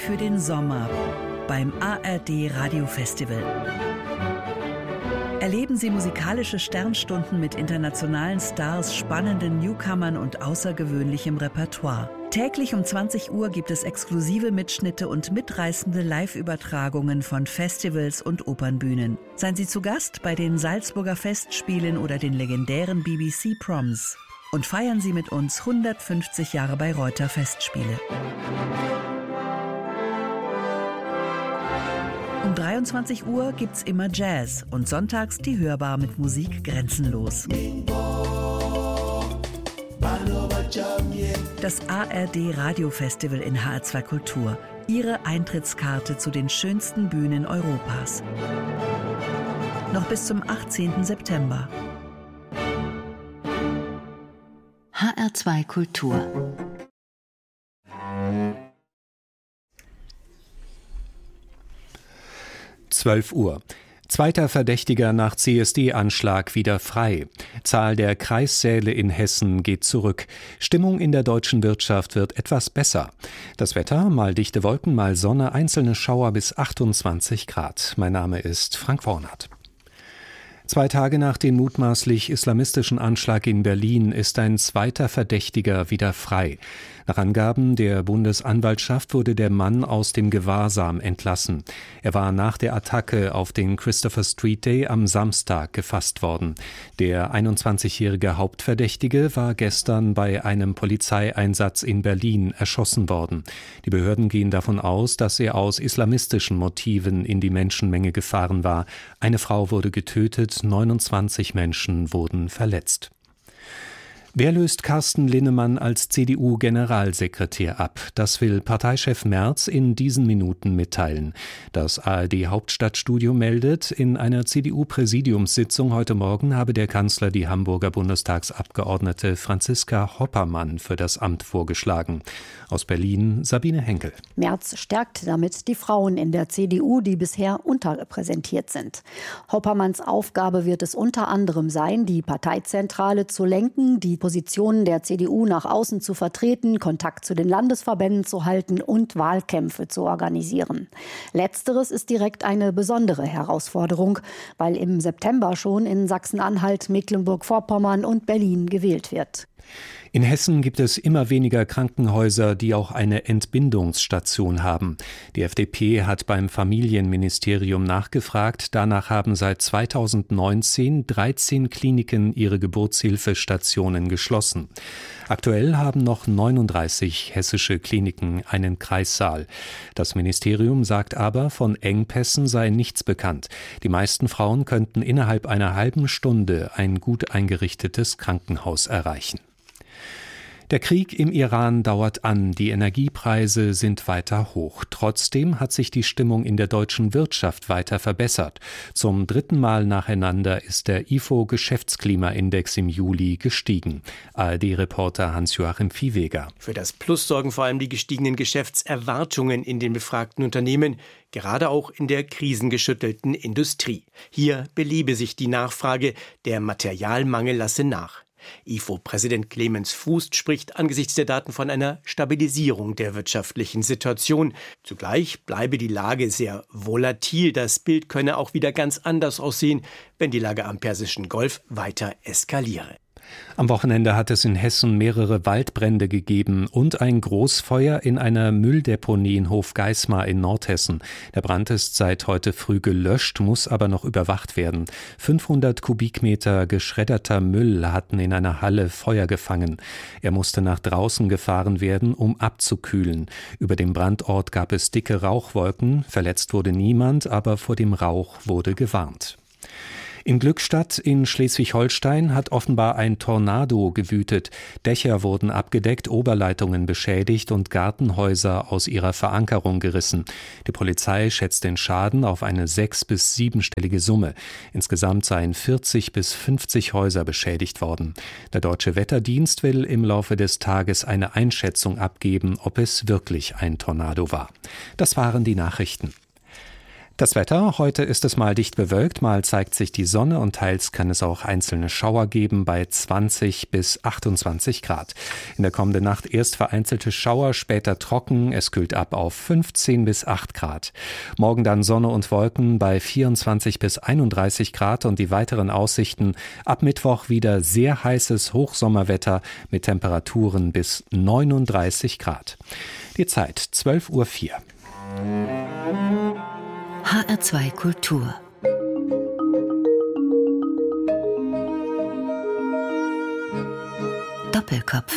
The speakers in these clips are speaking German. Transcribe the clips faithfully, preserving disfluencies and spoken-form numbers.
Für den Sommer beim A R D Radio Festival. Erleben Sie musikalische Sternstunden mit internationalen Stars, spannenden Newcomern und außergewöhnlichem Repertoire. Täglich um zwanzig Uhr gibt es exklusive Mitschnitte und mitreißende Live-Übertragungen von Festivals und Opernbühnen. Seien Sie zu Gast bei den Salzburger Festspielen oder den legendären B B C Proms. Und feiern Sie mit uns hundertfünfzig Jahre Bayreuther Festspiele. Um dreiundzwanzig Uhr gibt's immer Jazz und sonntags die Hörbar mit Musik grenzenlos. Das A R D Radio Festival in H R zwei Kultur. Ihre Eintrittskarte zu den schönsten Bühnen Europas. Noch bis zum achtzehnten September. H R zwei Kultur. zwölf Uhr. Zweiter Verdächtiger nach C S D-Anschlag wieder frei. Zahl der Kreissäle in Hessen geht zurück. Stimmung in der deutschen Wirtschaft wird etwas besser. Das Wetter, mal dichte Wolken, mal Sonne, einzelne Schauer bis achtundzwanzig Grad. Mein Name ist Frank Wornert. Zwei Tage nach dem mutmaßlich islamistischen Anschlag in Berlin ist ein zweiter Verdächtiger wieder frei. Nach Angaben der Bundesanwaltschaft wurde der Mann aus dem Gewahrsam entlassen. Er war nach der Attacke auf den Christopher Street Day am Samstag gefasst worden. Der einundzwanzigjährige Hauptverdächtige war gestern bei einem Polizeieinsatz in Berlin erschossen worden. Die Behörden gehen davon aus, dass er aus islamistischen Motiven in die Menschenmenge gefahren war. Eine Frau wurde getötet, neunundzwanzig Menschen wurden verletzt. Wer löst Carsten Linnemann als C D U-Generalsekretär ab? Das will Parteichef Merz in diesen Minuten mitteilen. Das A R D-Hauptstadtstudio meldet, in einer C D U-Präsidiumssitzung heute Morgen habe der Kanzler die Hamburger Bundestagsabgeordnete Franziska Hoppermann für das Amt vorgeschlagen. Aus Berlin Sabine Henkel. Merz stärkt damit die Frauen in der C D U, die bisher unterrepräsentiert sind. Hoppermanns Aufgabe wird es unter anderem sein, die Parteizentrale zu lenken, die Positionen der C D U nach außen zu vertreten, Kontakt zu den Landesverbänden zu halten und Wahlkämpfe zu organisieren. Letzteres ist direkt eine besondere Herausforderung, weil im September schon in Sachsen-Anhalt, Mecklenburg-Vorpommern und Berlin gewählt wird. In Hessen gibt es immer weniger Krankenhäuser, die auch eine Entbindungsstation haben. Die F D P hat beim Familienministerium nachgefragt. Danach haben seit zweitausendneunzehn dreizehn Kliniken ihre Geburtshilfestationen geschlossen. Aktuell haben noch neununddreißig hessische Kliniken einen Kreissaal. Das Ministerium sagt aber, von Engpässen sei nichts bekannt. Die meisten Frauen könnten innerhalb einer halben Stunde ein gut eingerichtetes Krankenhaus erreichen. Der Krieg im Iran dauert an, die Energiepreise sind weiter hoch. Trotzdem hat sich die Stimmung in der deutschen Wirtschaft weiter verbessert. Zum dritten Mal nacheinander ist der I F O-Geschäftsklimaindex im Juli gestiegen. A R D-Reporter Hans-Joachim Viehweger. Für das Plus sorgen vor allem die gestiegenen Geschäftserwartungen in den befragten Unternehmen, gerade auch in der krisengeschüttelten Industrie. Hier belebe sich die Nachfrage, der Materialmangel lasse nach. I F O-Präsident Clemens Fuß spricht angesichts der Daten von einer Stabilisierung der wirtschaftlichen Situation. Zugleich bleibe die Lage sehr volatil. Das Bild könne auch wieder ganz anders aussehen, wenn die Lage am Persischen Golf weiter eskaliere. Am Wochenende hat es in Hessen mehrere Waldbrände gegeben und ein Großfeuer in einer Mülldeponie in Hofgeismar in Nordhessen. Der Brand ist seit heute früh gelöscht, muss aber noch überwacht werden. fünfhundert Kubikmeter geschredderter Müll hatten in einer Halle Feuer gefangen. Er musste nach draußen gefahren werden, um abzukühlen. Über dem Brandort gab es dicke Rauchwolken. Verletzt wurde niemand, aber vor dem Rauch wurde gewarnt. In Glückstadt in Schleswig-Holstein hat offenbar ein Tornado gewütet. Dächer wurden abgedeckt, Oberleitungen beschädigt und Gartenhäuser aus ihrer Verankerung gerissen. Die Polizei schätzt den Schaden auf eine sechs- bis siebenstellige Summe. Insgesamt seien vierzig bis fünfzig Häuser beschädigt worden. Der Deutsche Wetterdienst will im Laufe des Tages eine Einschätzung abgeben, ob es wirklich ein Tornado war. Das waren die Nachrichten. Das Wetter, heute ist es mal dicht bewölkt, mal zeigt sich die Sonne und teils kann es auch einzelne Schauer geben bei zwanzig bis achtundzwanzig Grad. In der kommenden Nacht erst vereinzelte Schauer, später trocken, es kühlt ab auf fünfzehn bis acht Grad. Morgen dann Sonne und Wolken bei vierundzwanzig bis einunddreißig Grad und die weiteren Aussichten ab Mittwoch wieder sehr heißes Hochsommerwetter mit Temperaturen bis neununddreißig Grad. Die Zeit zwölf Uhr vier. H R zwei Kultur. Doppelkopf.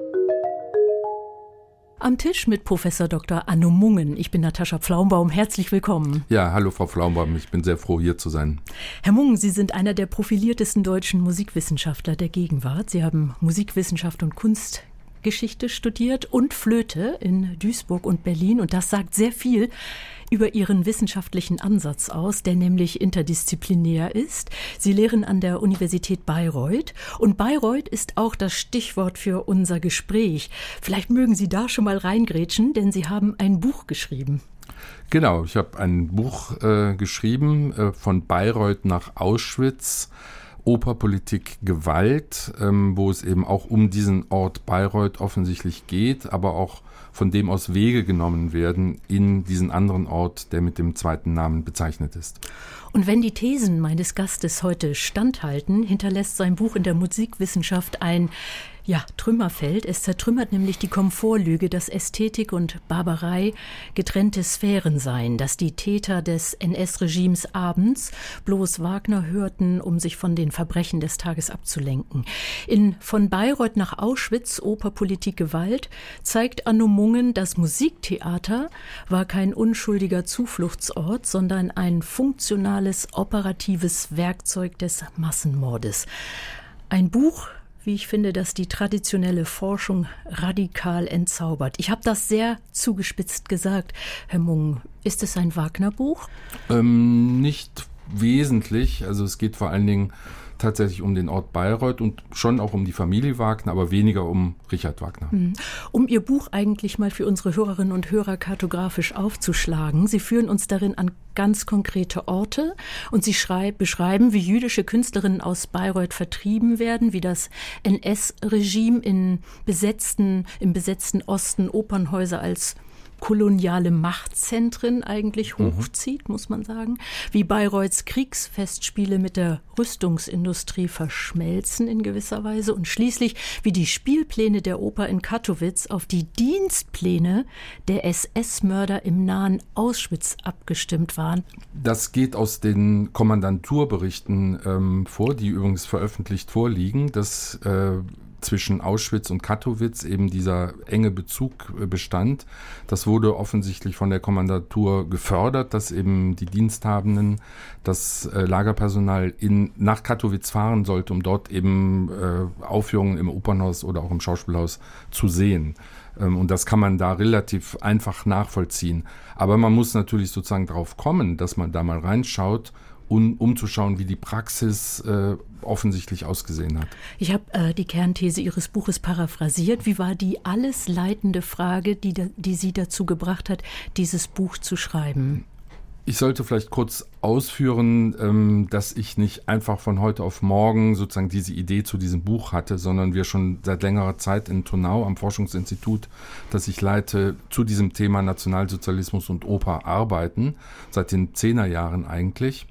Am Tisch mit Professor Doktor Anno Mungen. Ich bin Natascha Pflaumbaum. Herzlich willkommen. Ja, hallo Frau Pflaumbaum. Ich bin sehr froh, hier zu sein. Herr Mungen, Sie sind einer der profiliertesten deutschen Musikwissenschaftler der Gegenwart. Sie haben Musikwissenschaft und Kunstgeschichte studiert und Flöte in Duisburg und Berlin. Und das sagt sehr viel über Ihren wissenschaftlichen Ansatz aus, der nämlich interdisziplinär ist. Sie lehren an der Universität Bayreuth. Und Bayreuth ist auch das Stichwort für unser Gespräch. Vielleicht mögen Sie da schon mal reingrätschen, denn Sie haben ein Buch geschrieben. Genau, ich habe ein Buch äh, geschrieben, äh, von Bayreuth nach Auschwitz, Oper, Politik, Gewalt, ähm, wo es eben auch um diesen Ort Bayreuth offensichtlich geht, aber auch von dem aus Wege genommen werden in diesen anderen Ort, der mit dem zweiten Namen bezeichnet ist. Und wenn die Thesen meines Gastes heute standhalten, hinterlässt sein Buch in der Musikwissenschaft ein Ja, Trümmerfeld. Es zertrümmert nämlich die Komfortlüge, dass Ästhetik und Barbarei getrennte Sphären seien, dass die Täter des N S-Regimes abends bloß Wagner hörten, um sich von den Verbrechen des Tages abzulenken. In Von Bayreuth nach Auschwitz, Oper, Politik, Gewalt zeigt Anno Mungen, das Musiktheater war kein unschuldiger Zufluchtsort, sondern ein funktionales, operatives Werkzeug des Massenmordes. Ein Buch, wie ich finde, dass die traditionelle Forschung radikal entzaubert. Ich habe das sehr zugespitzt gesagt, Herr Mungen. Ist es ein Wagner-Buch? Ähm, nicht wesentlich. Also es geht vor allen Dingen tatsächlich um den Ort Bayreuth und schon auch um die Familie Wagner, aber weniger um Richard Wagner. Um Ihr Buch eigentlich mal für unsere Hörerinnen und Hörer kartografisch aufzuschlagen. Sie führen uns darin an ganz konkrete Orte und Sie schreib, beschreiben, wie jüdische Künstlerinnen aus Bayreuth vertrieben werden, wie das N S-Regime in besetzten, im besetzten Osten Opernhäuser als koloniale Machtzentren eigentlich hochzieht, mhm. muss man sagen. Wie Bayreuths Kriegsfestspiele mit der Rüstungsindustrie verschmelzen in gewisser Weise und schließlich wie die Spielpläne der Oper in Kattowitz auf die Dienstpläne der S S-Mörder im nahen Auschwitz abgestimmt waren. Das geht aus den Kommandanturberichten ähm, vor, die übrigens veröffentlicht vorliegen, dass äh, zwischen Auschwitz und Kattowitz eben dieser enge Bezug bestand. Das wurde offensichtlich von der Kommandantur gefördert, dass eben die Diensthabenden, das äh, Lagerpersonal in, nach Kattowitz fahren sollte, um dort eben äh, Aufführungen im Opernhaus oder auch im Schauspielhaus zu sehen. Ähm, und das kann man da relativ einfach nachvollziehen. Aber man muss natürlich sozusagen darauf kommen, dass man da mal reinschaut, Um, um zu schauen, wie die Praxis äh, offensichtlich ausgesehen hat. Ich habe äh, die Kernthese Ihres Buches paraphrasiert. Wie war die alles leitende Frage, die, die Sie dazu gebracht hat, dieses Buch zu schreiben? Ich sollte vielleicht kurz ausführen, ähm, dass ich nicht einfach von heute auf morgen sozusagen diese Idee zu diesem Buch hatte, sondern wir schon seit längerer Zeit in Turnau am Forschungsinstitut, das ich leite, zu diesem Thema Nationalsozialismus und Oper arbeiten, seit den Zehnerjahren eigentlich.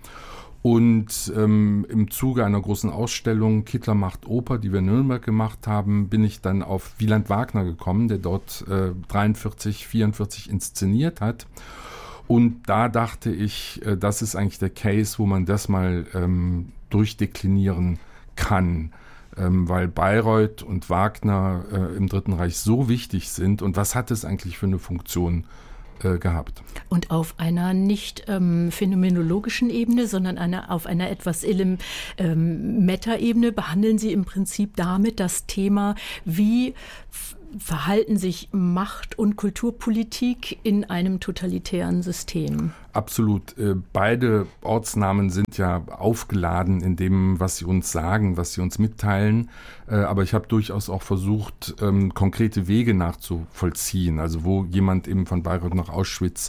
Und ähm, im Zuge einer großen Ausstellung Hitler macht Oper, die wir in Nürnberg gemacht haben, bin ich dann auf Wieland Wagner gekommen, der dort äh, dreiundvierzig, vierundvierzig inszeniert hat. Und da dachte ich, äh, das ist eigentlich der Case, wo man das mal ähm, durchdeklinieren kann, ähm, weil Bayreuth und Wagner äh, im Dritten Reich so wichtig sind. Und was hat es eigentlich für eine Funktion äh, gehabt? Und auf einer nicht ähm, phänomenologischen Ebene, sondern eine, auf einer etwas ähm, Meta-Ebene behandeln Sie im Prinzip damit das Thema, wie verhalten sich Macht und Kulturpolitik in einem totalitären System? Absolut. Beide Ortsnamen sind ja aufgeladen in dem, was sie uns sagen, was sie uns mitteilen. Aber ich habe durchaus auch versucht, konkrete Wege nachzuvollziehen. Also wo jemand eben von Bayreuth nach Auschwitz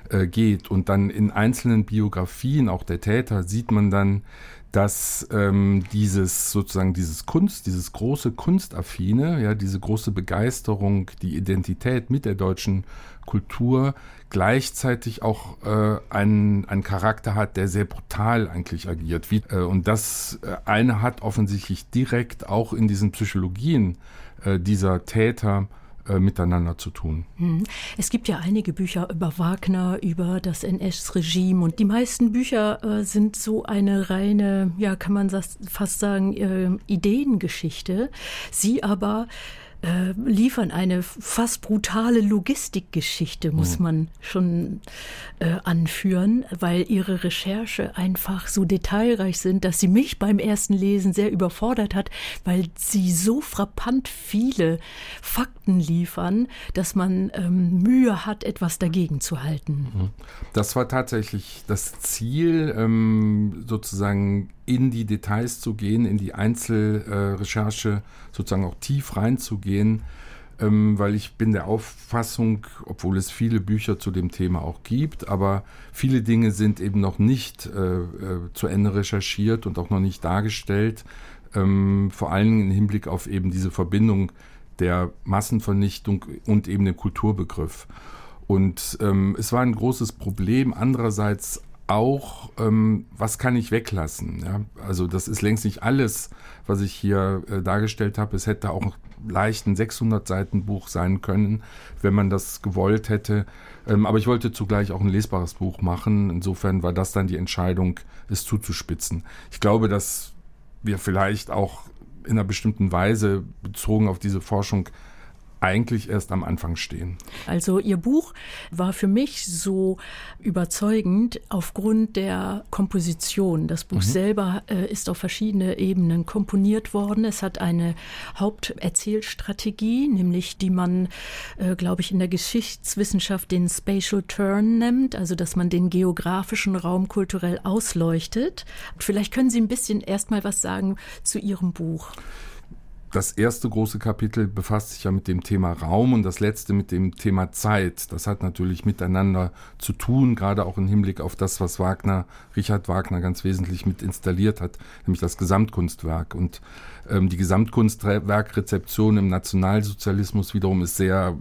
geht. Und dann in einzelnen Biografien, auch der Täter, sieht man dann, dass ähm, dieses sozusagen dieses Kunst, dieses große Kunstaffine, ja, diese große Begeisterung, die Identität mit der deutschen Kultur gleichzeitig auch äh, einen, einen Charakter hat, der sehr brutal eigentlich agiert. Wie, äh, und das äh, eine hat offensichtlich direkt auch in diesen Psychologien äh, dieser Täter miteinander zu tun. Es gibt ja einige Bücher über Wagner, über das N S-Regime und die meisten Bücher äh, sind so eine reine, ja, kann man das fast sagen, äh, Ideengeschichte. Sie aber äh, liefern eine fast brutale Logistikgeschichte, muss mhm. man schon äh, anführen, weil ihre Recherche einfach so detailreich sind, dass sie mich beim ersten Lesen sehr überfordert hat, weil sie so frappant viele Fakten liefern, dass man ähm, Mühe hat, etwas dagegen zu halten. Das war tatsächlich das Ziel, ähm, sozusagen in die Details zu gehen, in die Einzelrecherche sozusagen auch tief reinzugehen, ähm, weil ich bin der Auffassung, obwohl es viele Bücher zu dem Thema auch gibt, aber viele Dinge sind eben noch nicht äh, äh, zu Ende recherchiert und auch noch nicht dargestellt, ähm, vor allem im Hinblick auf eben diese Verbindung der Massenvernichtung und eben den Kulturbegriff. Und ähm, es war ein großes Problem. Andererseits auch, ähm, was kann ich weglassen? Ja? Also das ist längst nicht alles, was ich hier äh, dargestellt habe. Es hätte auch leicht ein sechshundert Seiten Buch sein können, wenn man das gewollt hätte. Ähm, aber ich wollte zugleich auch ein lesbares Buch machen. Insofern war das dann die Entscheidung, es zuzuspitzen. Ich glaube, dass wir vielleicht auch in einer bestimmten Weise bezogen auf diese Forschung eigentlich erst am Anfang stehen. Also Ihr Buch war für mich so überzeugend aufgrund der Komposition. Das Buch mhm. selber äh, ist auf verschiedene Ebenen komponiert worden. Es hat eine Haupterzählstrategie, nämlich die man, äh, glaube ich, in der Geschichtswissenschaft den Spatial Turn nennt, also dass man den geografischen Raum kulturell ausleuchtet. Vielleicht können Sie ein bisschen erst mal was sagen zu Ihrem Buch. Das erste große Kapitel befasst sich ja mit dem Thema Raum und das letzte mit dem Thema Zeit. Das hat natürlich miteinander zu tun, gerade auch im Hinblick auf das, was Wagner, Richard Wagner ganz wesentlich mit installiert hat, nämlich das Gesamtkunstwerk. Und ähm, die Gesamtkunstwerkrezeption im Nationalsozialismus wiederum ist sehr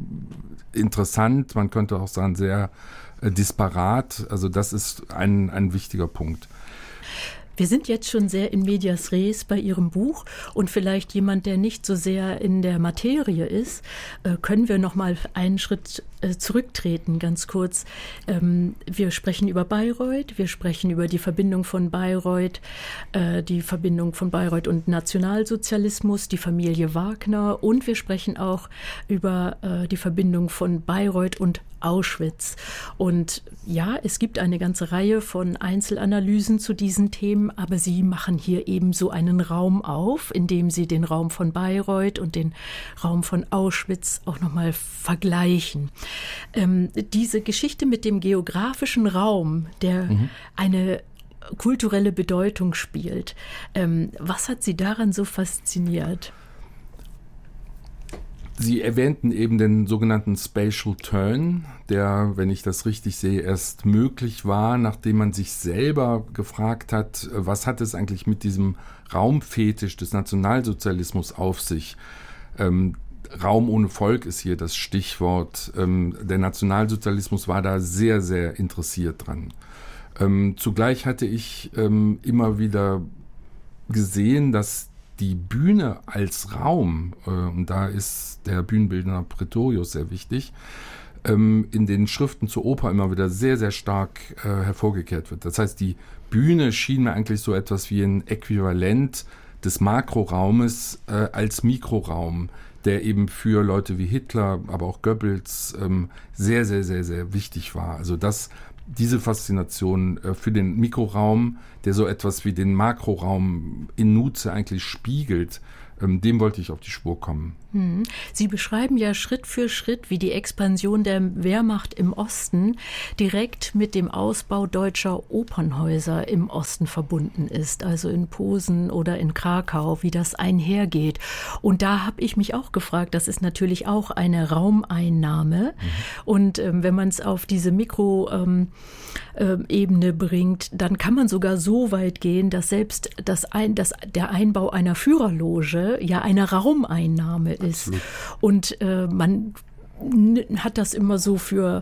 interessant, man könnte auch sagen sehr äh, disparat. Also das ist ein, ein wichtiger Punkt. Wir sind jetzt schon sehr in medias res bei Ihrem Buch und vielleicht jemand, der nicht so sehr in der Materie ist, können wir noch mal einen Schritt zurücktreten, ganz kurz. Wir sprechen über Bayreuth, wir sprechen über die Verbindung von Bayreuth, die Verbindung von Bayreuth und Nationalsozialismus, die Familie Wagner und wir sprechen auch über die Verbindung von Bayreuth und Auschwitz. Und ja, es gibt eine ganze Reihe von Einzelanalysen zu diesen Themen, aber Sie machen hier eben so einen Raum auf, in dem Sie den Raum von Bayreuth und den Raum von Auschwitz auch nochmal vergleichen. Ähm, diese Geschichte mit dem geografischen Raum, der mhm. eine kulturelle Bedeutung spielt, ähm, was hat Sie daran so fasziniert? Sie erwähnten eben den sogenannten Spatial Turn, der, wenn ich das richtig sehe, erst möglich war, nachdem man sich selber gefragt hat, was hat es eigentlich mit diesem Raumfetisch des Nationalsozialismus auf sich? Ähm, Raum ohne Volk ist hier das Stichwort. Ähm, der Nationalsozialismus war da sehr, sehr interessiert dran. Ähm, zugleich hatte ich ähm, immer wieder gesehen, dass die Bühne als Raum, äh, und da ist der Bühnenbildner Praetorius sehr wichtig, ähm, in den Schriften zur Oper immer wieder sehr, sehr stark äh, hervorgekehrt wird. Das heißt, die Bühne schien mir eigentlich so etwas wie ein Äquivalent des Makroraumes äh, als Mikroraum, der eben für Leute wie Hitler, aber auch Goebbels ähm, sehr, sehr, sehr, sehr wichtig war. Also das Diese Faszination äh, für den Mikroraum, der so etwas wie den Makroraum in Nutze eigentlich spiegelt, Ähm, dem wollte ich auf die Spur kommen. Sie beschreiben ja Schritt für Schritt, wie die Expansion der Wehrmacht im Osten direkt mit dem Ausbau deutscher Opernhäuser im Osten verbunden ist, also in Posen oder in Krakau, wie das einhergeht. Und da habe ich mich auch gefragt, das ist natürlich auch eine Raumeinnahme. Mhm. Und ähm, wenn man es auf diese Mikroebene ähm, bringt, dann kann man sogar so weit gehen, dass selbst das ein, das, der Einbau einer Führerloge ja eine Raumeinnahme ist. Ist. Und äh, man n- hat das immer so für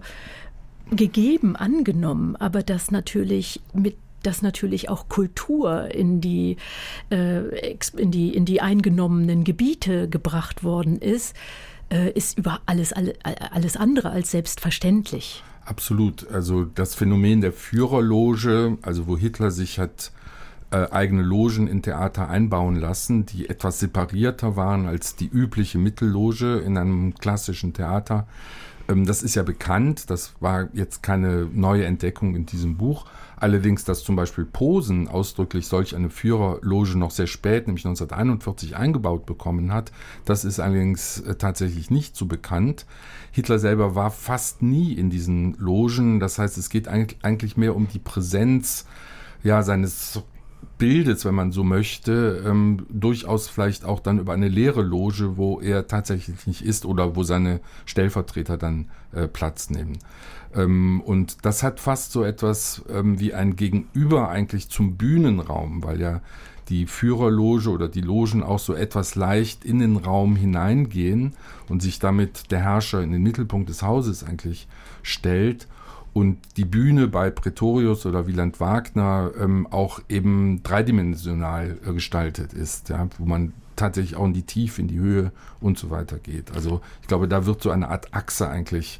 gegeben angenommen, aber dass natürlich mit dass natürlich auch Kultur in die, äh, in die, in die eingenommenen Gebiete gebracht worden ist, äh, ist über alles, alles, alles andere als selbstverständlich. Absolut. Also das Phänomen der Führerloge, also wo Hitler sich hat Äh, eigene Logen in Theater einbauen lassen, die etwas separierter waren als die übliche Mittelloge in einem klassischen Theater. Ähm, das ist ja bekannt, das war jetzt keine neue Entdeckung in diesem Buch. Allerdings, dass zum Beispiel Posen ausdrücklich solch eine Führerloge noch sehr spät, nämlich neunzehnhunderteinundvierzig, eingebaut bekommen hat, das ist allerdings äh, tatsächlich nicht so bekannt. Hitler selber war fast nie in diesen Logen, das heißt, es geht eigentlich, eigentlich mehr um die Präsenz ja, seines Bildes, wenn man so möchte, ähm, durchaus vielleicht auch dann über eine leere Loge, wo er tatsächlich nicht ist oder wo seine Stellvertreter dann äh, Platz nehmen. Ähm, und das hat fast so etwas ähm, wie ein Gegenüber eigentlich zum Bühnenraum, weil ja die Führerloge oder die Logen auch so etwas leicht in den Raum hineingehen und sich damit der Herrscher in den Mittelpunkt des Hauses eigentlich stellt. Und die Bühne bei Pretorius oder Wieland Wagner ähm, auch eben dreidimensional äh, gestaltet ist, ja, wo man tatsächlich auch in die Tiefe, in die Höhe und so weiter geht. Also ich glaube, da wird so eine Art Achse eigentlich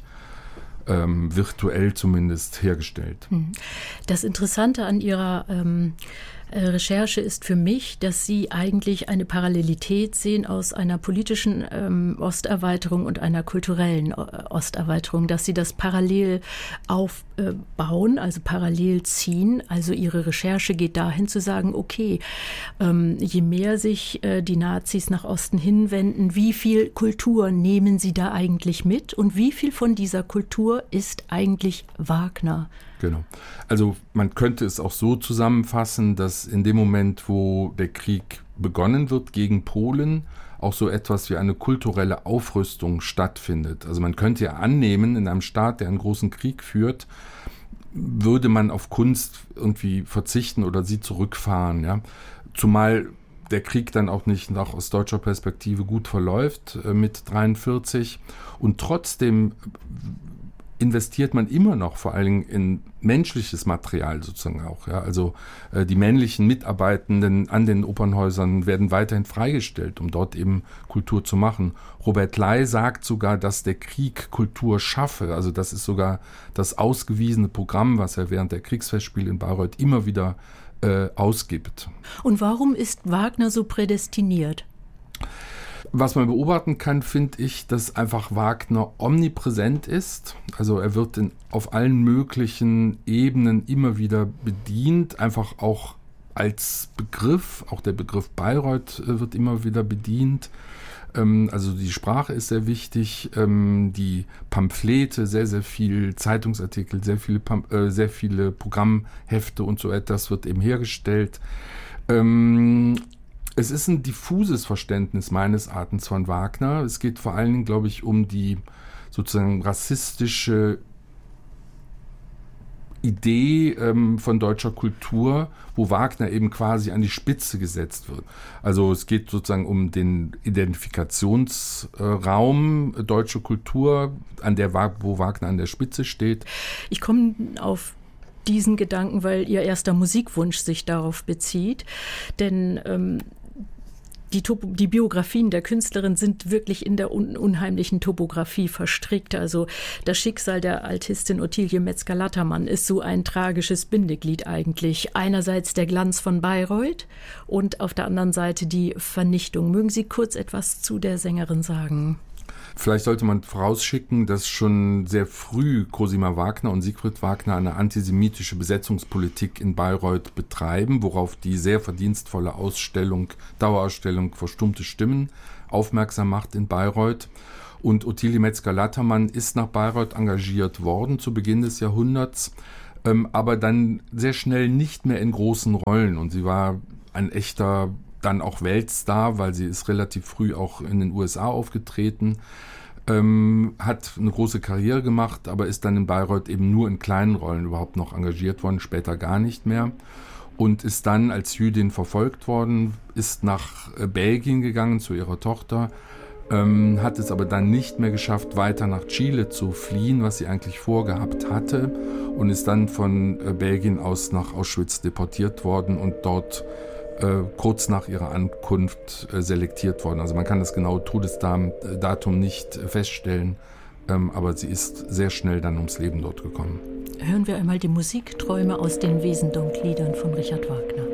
ähm, virtuell zumindest hergestellt. Das Interessante an Ihrer ähm Recherche ist für mich, dass Sie eigentlich eine Parallelität sehen aus einer politischen ähm, Osterweiterung und einer kulturellen äh, Osterweiterung, dass Sie das parallel aufbauen, äh, also parallel ziehen. Also Ihre Recherche geht dahin zu sagen, okay, ähm, je mehr sich äh, die Nazis nach Osten hinwenden, wie viel Kultur nehmen Sie da eigentlich mit und wie viel von dieser Kultur ist eigentlich Wagner? Genau. Also man könnte es auch so zusammenfassen, dass in dem Moment, wo der Krieg begonnen wird gegen Polen, auch so etwas wie eine kulturelle Aufrüstung stattfindet. Also man könnte ja annehmen, in einem Staat, der einen großen Krieg führt, würde man auf Kunst irgendwie verzichten oder sie zurückfahren. Ja? Zumal der Krieg dann auch nicht nach aus deutscher Perspektive gut verläuft äh, mit dreiundvierzig und trotzdem investiert man immer noch vor allen Dingen in menschliches Material sozusagen auch. Ja? Also äh, die männlichen Mitarbeitenden an den Opernhäusern werden weiterhin freigestellt, um dort eben Kultur zu machen. Robert Ley sagt sogar, dass der Krieg Kultur schaffe. Also das ist sogar das ausgewiesene Programm, was er während der Kriegsfestspiele in Bayreuth immer wieder äh, ausgibt. Und warum ist Wagner so prädestiniert? Was man beobachten kann, finde ich, dass einfach Wagner omnipräsent ist. Also er wird in, auf allen möglichen Ebenen immer wieder bedient, einfach auch als Begriff. Auch der Begriff Bayreuth äh, wird immer wieder bedient. Ähm, also die Sprache ist sehr wichtig, ähm, die Pamphlete, sehr, sehr viel Zeitungsartikel, sehr viele, Pam- äh, sehr viele Programmhefte und so etwas wird eben hergestellt. Ähm, Es ist ein diffuses Verständnis meines Erachtens von Wagner. Es geht vor allen Dingen, glaube ich, um die sozusagen rassistische Idee ähm, von deutscher Kultur, wo Wagner eben quasi an die Spitze gesetzt wird. Also es geht sozusagen um den Identifikationsraum äh, deutsche Kultur, an der wo Wagner an der Spitze steht. Ich komme auf diesen Gedanken, weil Ihr erster Musikwunsch sich darauf bezieht. Denn ähm, die, Top- die Biografien der Künstlerin sind wirklich in der un- unheimlichen Topografie verstrickt. Also das Schicksal der Altistin Ottilie Metzger-Lattermann ist so ein tragisches Bindeglied eigentlich. Einerseits der Glanz von Bayreuth und auf der anderen Seite die Vernichtung. Mögen Sie kurz etwas zu der Sängerin sagen? Vielleicht sollte man vorausschicken, dass schon sehr früh Cosima Wagner und Siegfried Wagner eine antisemitische Besetzungspolitik in Bayreuth betreiben, worauf die sehr verdienstvolle Ausstellung, Dauerausstellung Verstummte Stimmen aufmerksam macht in Bayreuth. Und Ottilie Metzger-Lattermann ist nach Bayreuth engagiert worden zu Beginn des Jahrhunderts, ähm, aber dann sehr schnell nicht mehr in großen Rollen. Und sie war ein echter, dann auch Weltstar, weil sie ist relativ früh auch in den U S A aufgetreten, ähm, hat eine große Karriere gemacht, aber ist dann in Bayreuth eben nur in kleinen Rollen überhaupt noch engagiert worden, später gar nicht mehr. Und ist dann als Jüdin verfolgt worden, ist nach äh, Belgien gegangen zu ihrer Tochter, Ähm, hat es aber dann nicht mehr geschafft, weiter nach Chile zu fliehen, was sie eigentlich vorgehabt hatte, und ist dann von äh, Belgien aus nach Auschwitz deportiert worden und dort äh, kurz nach ihrer Ankunft äh, selektiert worden. Also man kann das genaue Todesdatum nicht äh, feststellen, ähm, aber sie ist sehr schnell dann ums Leben dort gekommen. Hören wir einmal die Musikträume aus den Wesendonck-Liedern von Richard Wagner.